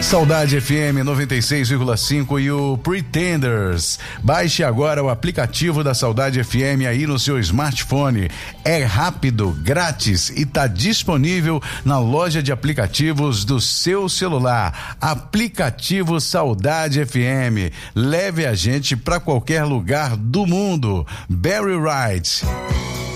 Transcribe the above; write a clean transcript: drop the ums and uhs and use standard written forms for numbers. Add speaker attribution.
Speaker 1: Saudade FM 96,5 e o Pretenders. Baixe agora o aplicativo da Saudade FM aí no seu smartphone. É rápido, grátis e tá disponível na loja de aplicativos do seu celular. Aplicativo Saudade FM. Leve a gente para qualquer lugar do mundo. Barry Wright.